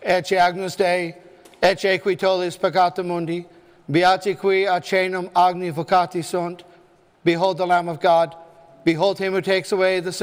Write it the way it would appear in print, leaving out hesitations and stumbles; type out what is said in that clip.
ecce Agnus Dei, ecce qui tollis peccata mundi, beati qui ad caenum agni vocati sunt, behold the Lamb of God, behold him who takes away the sin